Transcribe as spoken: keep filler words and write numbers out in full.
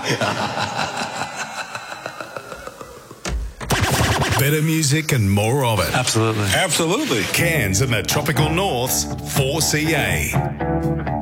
Better music and more of it. Absolutely. Absolutely. Cairns and the tropical north's four C A.